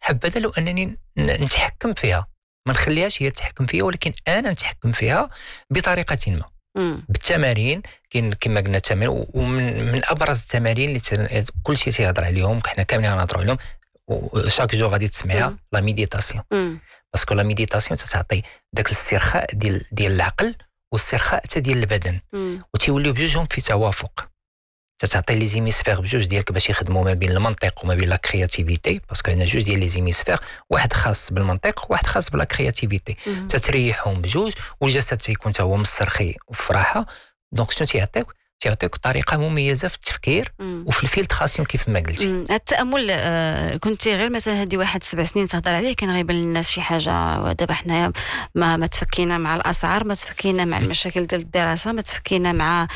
حبذا لو انني نتحكم فيها، ما نخليهاش هي تتحكم فيها، ولكن انا نتحكم فيها بطريقه ما. بالتمارين كاين كما قلنا التمارين، ومن ابرز التمارين اللي كل شيء تيهضر عليهم، حنا كاملين غنهضروا عليهم وشاك جو غادي تسمعها، لا ميديتاسيون. باسكو لا ميديتاسيون تتعطي داك الاسترخاء ديال العقل والاسترخاء حتى ديال البدن، وتيوليو بجوجهم في توافق. تتعطي لي زيميسفير بجوج ديالك باش يخدموا ما بين المنطق وما بين لا كرياتيفيتي، باسكو عندنا جوج ديال لي زيميسفير، واحد خاص بالمنطق وواحد خاص بلا كرياتيفيتي. تتريحهم بجوج والجسد تيكون حتى هو مسترخي وفي راحه. دونك شنو تيعطيك طريقه مميزه في التفكير وفي الفيلتراسيون كيف ما قلتي. التامل كنت غير مثلا هذه واحد 7 سنين تهضر عليه، كان غيبان للناس شي حاجه، ودابا حنايا ما تفكينا مع الاسعار، ما تفكينا مع المشاكل ديال الدراسه، ما تفكينا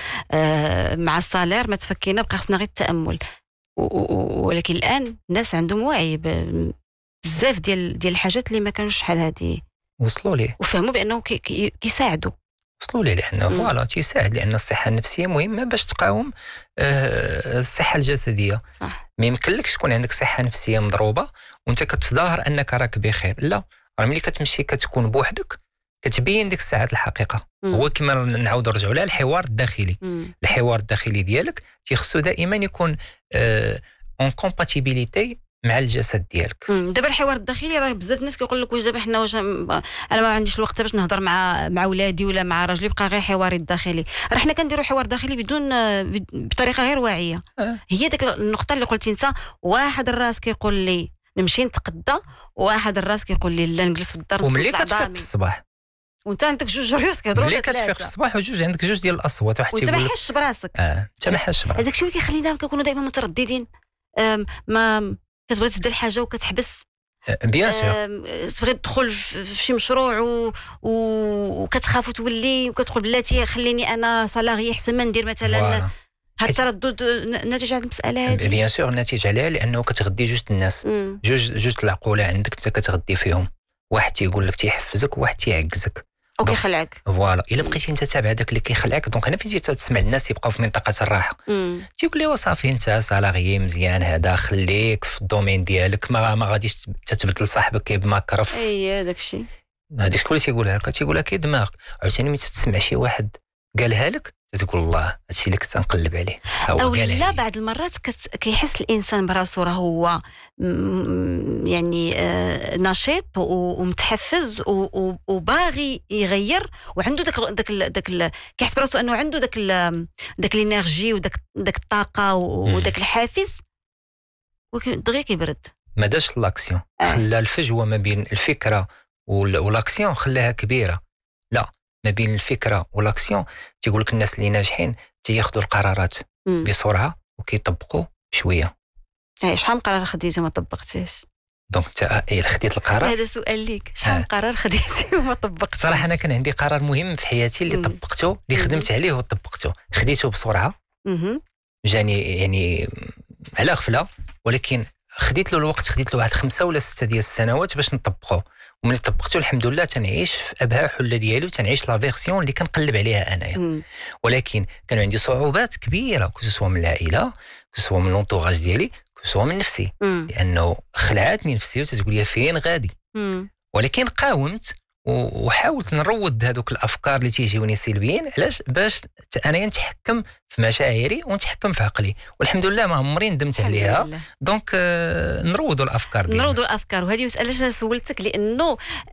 مع الصالير، ما تفكينا، بقى خصنا غير التامل. ولكن الان الناس عندهم وعي بزاف ديال الحاجات اللي ما كانوش شحال هذه وصلوا ليه وفهموا بانه كيساعدوا. وصلوا ليه لانه فوالا تيساعد، لان الصحه النفسيه مهمه باش تقاوم الصحه الجسديه. صح. ما يمكنلكش تكون عندك صحه نفسيه مضروبه وانت كتظاهر انك راك بخير، لا. راه ملي كتمشي كتكون بوحدك كتبين ديك الساعات الحقيقه. هو كما نعاود نرجعوا لها الحوار الداخلي. الحوار الداخلي ديالك تيخصو دائما يكون اون كومباتيبيليتي مع الجسد ديالك. دابا الحوار الداخلي راه بزاف الناس كيقول لك واش دابا حنا انا ما عنديش الوقت باش نهضر مع ولادي ولا مع راجلي، بقى غير حواري الداخلي. راه حنا كنديروا حوار داخلي بطريقه غير واعيه. هي ديك النقطه اللي قلتي انت، واحد الراس كيقول لي نمشي نتقدى، وواحد الراس كيقول لي لا نجلس في الدار. وملي كتفيق في الصباح وانت عندك جوج ريوس كيهضروا لك، ملي كتفيق في الصباح وجوج عندك جوج ديال الاصوات، واحد تيقول انت ما حسش براسك. انت ما حسش براسك. هذاك الشيء اللي كيخلينا كنكونوا دائما مترددين، ما كتبغي تبدا الحاجه وكتحبس. بيان سور تبغي تدخل في شي مشروع وكتخاف وتولي وكتقول بلاتي خليني انا صلاغي احسن ما ندير مثلا. هاد التردد ناتج على المساله هذه. بيان سور ناتج عليها لانه كتغدي جوج الناس، جوج العقوله عندك انت كتغدي فيهم. واحد تيقول لك تيحفزك وواحد تيعكزك وكيخلعك. فوالا. الا بقيتي انت تابع داك اللي كيخلعك، دونك هنا فين تسمع الناس يبقاو في منطقه الراحه. تيقول لي صافي انت صلاغي مزيان هذا، خليك في الدومين ديالك، ما غاديش تتبدل صاحبك كيب ما كرف. هذاك الشيء هذاك شكون اللي تيقولها لك؟ تيقولها كي دماغك. عاوتاني ملي تسمع شي واحد قالها لك تقول الله هادشي اللي كنت نقلب عليه. او لا بعض المرات كيحس الانسان براسو راه هو يعني نشيط ومتحفز وباغي يغير، وعنده داك كيحس براسو انه عنده داك الانرجي وداك الطاقه وداك الحافز، دغيا كيبرد. ما داش لاكسيون، خلى الفجوه ما بين الفكره والاكسيون خلاها كبيره. لا، ما بين الفكره والاكسيون تيقول لك الناس اللي ناجحين تياخذوا القرارات بسرعه وكيطبقوا شويه. شحال من قرار خديتي وما طبقتيش؟ دونك انت خديت القرار. هذا سؤال ليك، شحال من قرار خديتي وما طبقتيش؟ صراحه انا كان عندي قرار مهم في حياتي اللي طبقته، اللي خدمت عليه وطبقته. خديته بسرعه، جاني يعني على غفله، ولكن خديت له الوقت، خديت له واحد 5 ولا 6 ديال السنوات باش نطبقه. ومن طبقته الحمد لله تنعيش في ابهى حله ديالي، وتنعيش لا فيرسيون اللي كنقلب عليها انايا. ولكن كانوا عندي صعوبات كبيره، كسوا من العائله، كسوا من لونطوراج ديالي، كسوا من نفسي، لانه خلعتني نفسي وتقول لي فين غادي. ولكن قاومت وحاولت نروض هذوك الافكار اللي تيجيوني سلبيين. علاش؟ باش انا نتحكم في مشاعري ونتحكم في عقلي، والحمد لله ما عمري ندمت عليها. دونك نروضوا الافكار ديالنا، نروضوا الافكار. وهذه مساله انا سولتك لانه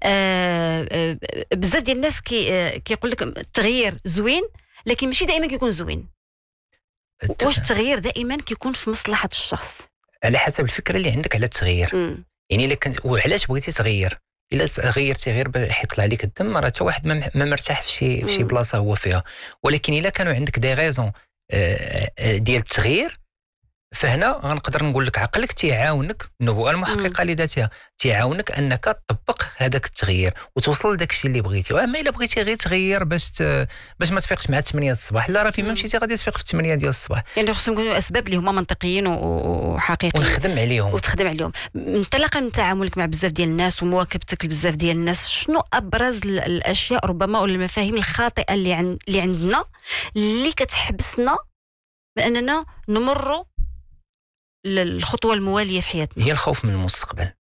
بزاف ديال الناس كيقول لك التغيير زوين، لكن ماشي دائما كيكون زوين. واش التغيير دائما كيكون في مصلحه الشخص؟ على حسب الفكره اللي عندك على التغيير. يعني الا كنت وعلاش بغيتي تغير. الا غيرتي غير باش يطلع لك الدم، راه حتى واحد ما مرتاح في شي بلاصه هو فيها. ولكن الا كانوا عندك دي غيزون ديال التغيير، فهنا غنقدر نقول لك عقلك تيعاونك، النبوءه المحققه لذاتها تيعاونك انك تطبق هذاك التغيير وتوصل لذاك الشيء اللي بغيتي. اما الا بغيتي غير تغير باش ما تفيقش مع 8 الصباح، لا راه فين ما مشيتي غادي تفيق في 8 ديال الصباح. يعني خصهم يكونوا اسباب اللي هما منطقيين وحقيقيين ونخدم عليهم. انطلاقا من تعاملك مع بزاف ديال الناس ومواكبتك لبزاف ديال الناس، شنو ابرز الاشياء ربما ولا المفاهيم الخاطئه اللي عندنا اللي كتحبسنا باننا نمروا الخطوه المواليه في حياتنا؟ هي الخوف من المستقبل.